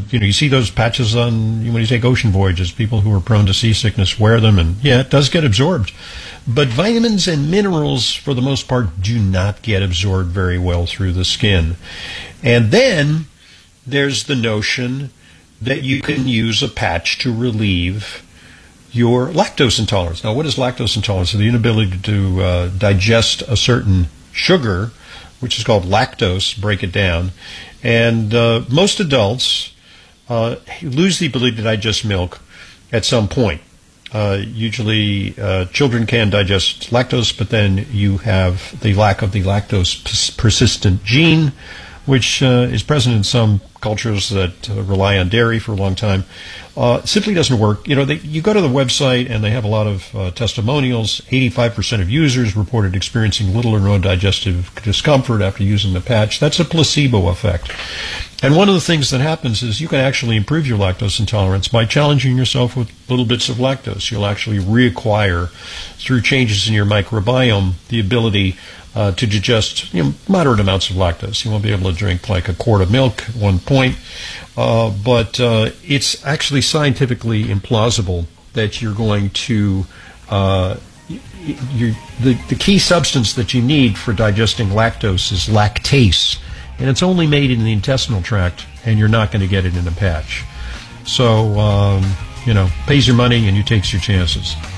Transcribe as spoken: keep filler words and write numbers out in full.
you know, you see those patches on when you take ocean voyages. People who are prone to seasickness wear them, and yeah, it does get absorbed. But vitamins and minerals, for the most part, do not get absorbed very well through the skin. And then there's the notion that you can use a patch to relieve your lactose intolerance. Now, what is lactose intolerance? The inability to uh, digest a certain sugar, which is called lactose, break it down. And uh, most adults uh, lose the ability to digest milk at some point. Uh, usually uh, children can digest lactose, but then you have the lack of the lactose pers- persistent gene, which uh, is present in some cultures that uh, rely on dairy for a long time. Uh, simply doesn't work. You know, they, you go to the website and they have a lot of uh, testimonials. eighty-five percent of users reported experiencing little or no digestive discomfort after using the patch. That's a placebo effect. And one of the things that happens is you can actually improve your lactose intolerance by challenging yourself with little bits of lactose. You'll actually reacquire, through changes in your microbiome, the ability uh, to digest, you know, moderate amounts of lactose. You won't be able to drink like a quart of milk at one point, uh, but uh, it's actually scientifically implausible that you're going to uh, you, the, the key substance that you need for digesting lactose is lactase. And it's only made in the intestinal tract, and you're not going to get it in a patch. So, um, you know, pays your money and you takes your chances.